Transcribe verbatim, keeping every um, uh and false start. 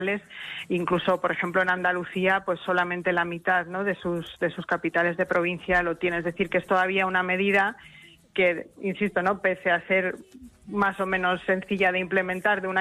Incluso, por ejemplo, en Andalucía, pues solamente la mitad, ¿no?, de sus de sus capitales de provincia lo tiene. Es decir, que es todavía una medida que, insisto, no, pese a ser más o menos sencilla de implementar de una